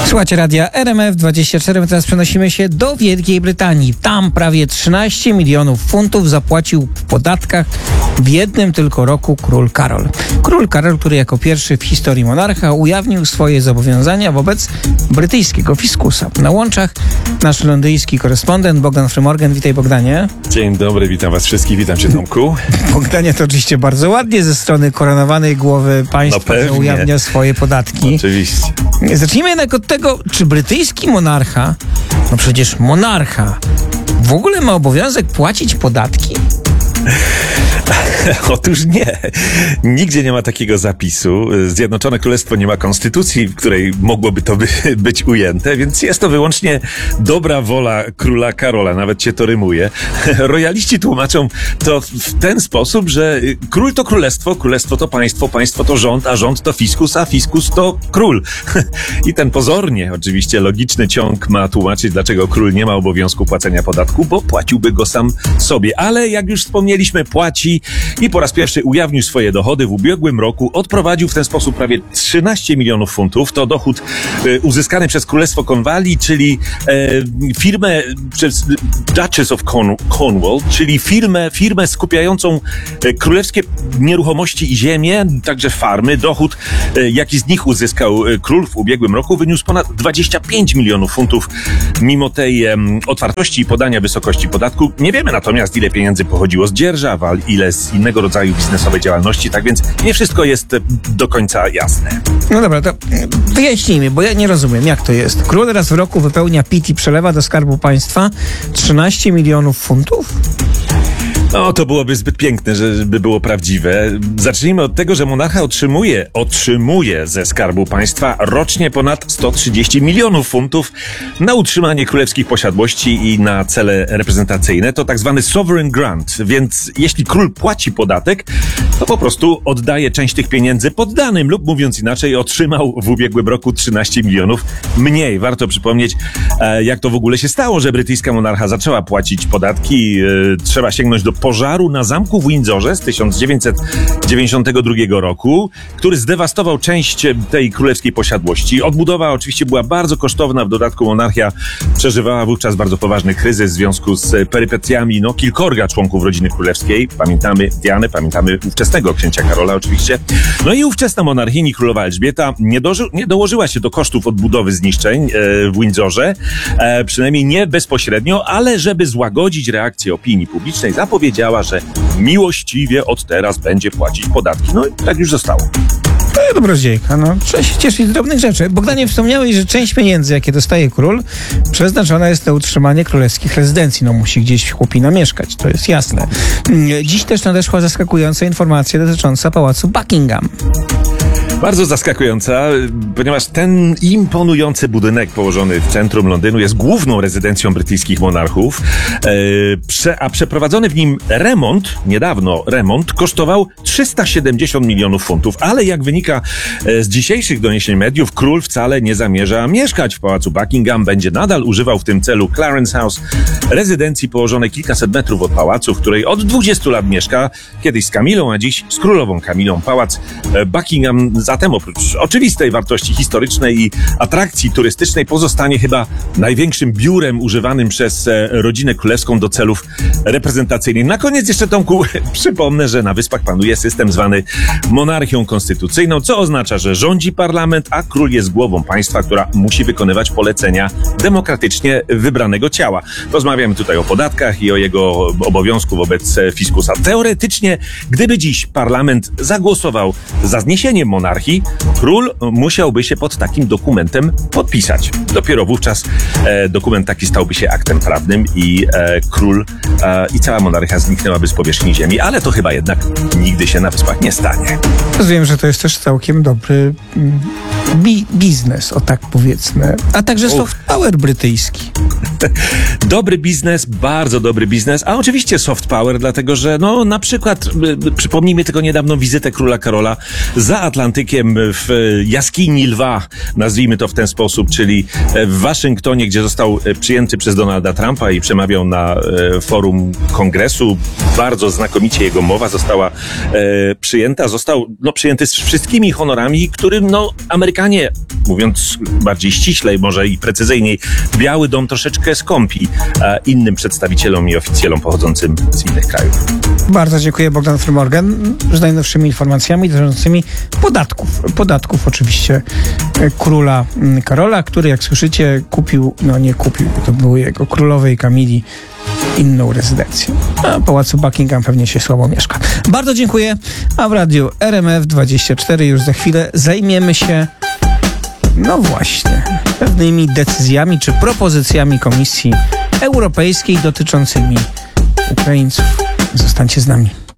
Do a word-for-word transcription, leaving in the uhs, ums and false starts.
Słuchajcie radia R M F dwadzieścia cztery, my teraz przenosimy się do Wielkiej Brytanii. Tam prawie trzynaście milionów funtów zapłacił w podatkach w jednym tylko roku król Karol. Król Karol, który jako pierwszy w historii monarcha ujawnił swoje zobowiązania wobec brytyjskiego fiskusa. Na łączach nasz londyński korespondent Bogdan Frymorgan. Witaj, Bogdanie. Dzień dobry, witam was wszystkich, witam cię, Tomku. Bogdanie, to oczywiście bardzo ładnie ze strony koronowanej głowy państwa, no że ujawnia swoje podatki. Oczywiście. Zacznijmy jednak od tego, czy brytyjski monarcha, no przecież monarcha, w ogóle ma obowiązek płacić podatki? Otóż nie. Nigdzie nie ma takiego zapisu. Zjednoczone Królestwo nie ma konstytucji, w której mogłoby to by, być ujęte, więc jest to wyłącznie dobra wola króla Karola. Nawet cię to rymuje. Rojaliści tłumaczą to w ten sposób, że król to królestwo, królestwo to państwo, państwo to rząd, a rząd to fiskus, a fiskus to król. I ten pozornie, oczywiście logiczny ciąg ma tłumaczyć, dlaczego król nie ma obowiązku płacenia podatku, bo płaciłby go sam sobie. Ale jak już wspomnieliśmy, płaci i po raz pierwszy ujawnił swoje dochody w ubiegłym roku. Odprowadził w ten sposób prawie trzynaście milionów funtów. To dochód e, uzyskany przez Królestwo Cornwalli, czyli e, firmę przez Duchess of Corn- Cornwall, czyli firmę, firmę skupiającą e, królewskie nieruchomości i ziemię, także farmy. Dochód, e, jaki z nich uzyskał e, król w ubiegłym roku, wyniósł ponad dwadzieścia pięć milionów funtów. Mimo tej e, otwartości i podania wysokości podatku, nie wiemy natomiast, ile pieniędzy pochodziło z dzierżaw, ile z innego rodzaju biznesowej działalności, tak więc nie wszystko jest do końca jasne. No dobra, to wyjaśnijmy, bo ja nie rozumiem, jak to jest. Król raz w roku wypełnia P I T i przelewa do Skarbu Państwa trzynaście milionów funtów? No, to byłoby zbyt piękne, żeby było prawdziwe. Zacznijmy od tego, że monarcha otrzymuje, otrzymuje ze Skarbu Państwa rocznie ponad sto trzydzieści milionów funtów na utrzymanie królewskich posiadłości i na cele reprezentacyjne. To tak zwany sovereign grant, więc jeśli król płaci podatek, to po prostu oddaje część tych pieniędzy poddanym lub, mówiąc inaczej, otrzymał w ubiegłym roku trzynaście milionów mniej. Warto przypomnieć, jak to w ogóle się stało, że brytyjska monarcha zaczęła płacić podatki. Trzeba sięgnąć do pożaru na zamku w Windsorze z tysiąc dziewięćset dziewięćdziesiątego drugiego roku, który zdewastował część tej królewskiej posiadłości. Odbudowa oczywiście była bardzo kosztowna, w dodatku monarchia przeżywała wówczas bardzo poważny kryzys w związku z perypetiami no, kilkorga członków rodziny królewskiej. Pamiętamy Dianę, pamiętamy ówczesnego księcia Karola oczywiście. No i ówczesna monarchini, królowa Elżbieta, nie, doży, nie dołożyła się do kosztów odbudowy zniszczeń e, w Windsorze, e, przynajmniej nie bezpośrednio, ale żeby złagodzić reakcję opinii publicznej, zapowiedziała, że miłościwie od teraz będzie płacić podatki. No i tak już zostało. To jest dobrodziejka, no. Trzeba się cieszyć z drobnych rzeczy. Bogdanie, wspomniałeś, że część pieniędzy, jakie dostaje król, przeznaczona jest na utrzymanie królewskich rezydencji. No musi gdzieś chłopina mieszkać, to jest jasne. Dziś też nadeszła zaskakująca informacja dotycząca pałacu Buckingham. Bardzo zaskakująca, ponieważ ten imponujący budynek położony w centrum Londynu jest główną rezydencją brytyjskich monarchów, e, prze, a przeprowadzony w nim remont, niedawno remont, kosztował trzysta siedemdziesiąt milionów funtów, ale jak wynika z dzisiejszych doniesień mediów, król wcale nie zamierza mieszkać w pałacu Buckingham, będzie nadal używał w tym celu Clarence House, rezydencji położonej kilkaset metrów od pałacu, w której od dwudziestu lat mieszka, kiedyś z Kamilą, a dziś z królową Kamilą. Pałac Buckingham zatem oprócz oczywistej wartości historycznej i atrakcji turystycznej pozostanie chyba największym biurem używanym przez rodzinę królewską do celów reprezentacyjnych. Na koniec jeszcze, Tomku, przypomnę, że na Wyspach panuje system zwany monarchią konstytucyjną, co oznacza, że rządzi parlament, a król jest głową państwa, która musi wykonywać polecenia demokratycznie wybranego ciała. Rozmawiamy tutaj o podatkach i o jego obowiązku wobec fiskusa. Teoretycznie, gdyby dziś parlament zagłosował za zniesieniem monarchii, król musiałby się pod takim dokumentem podpisać. Dopiero wówczas e, dokument taki stałby się aktem prawnym i e, król e, i cała monarchia zniknęłaby z powierzchni ziemi, ale to chyba jednak nigdy się na Wyspach nie stanie. Rozumiem, że to jest też całkiem dobry bi- biznes, o tak powiedzmy. A także soft power brytyjski. Dobry biznes, bardzo dobry biznes, a oczywiście soft power, dlatego że no na przykład, y, przypomnijmy tylko niedawno wizytę króla Karola za Atlantykiem historykiem w jaskini lwa, nazwijmy to w ten sposób, czyli w Waszyngtonie, gdzie został przyjęty przez Donalda Trumpa i przemawiał na forum kongresu. Bardzo znakomicie jego mowa została e, przyjęta. Został no, przyjęty z wszystkimi honorami, którym no, Amerykanie, mówiąc bardziej ściślej, może i precyzyjniej, Biały Dom troszeczkę skąpi e, innym przedstawicielom i oficjelom pochodzącym z innych krajów. Bardzo dziękuję, Bogdan Frymorgan, z najnowszymi informacjami dotyczącymi podatków. Podatków oczywiście króla Karola, który, jak słyszycie, kupił, no nie kupił, to było jego królowej Kamili inną rezydencję. A Pałacu Buckingham pewnie się słabo mieszka. Bardzo dziękuję, a w radiu R M F dwadzieścia cztery już za chwilę zajmiemy się, no właśnie, pewnymi decyzjami czy propozycjami Komisji Europejskiej dotyczącymi Ukraińców. Zostańcie z nami.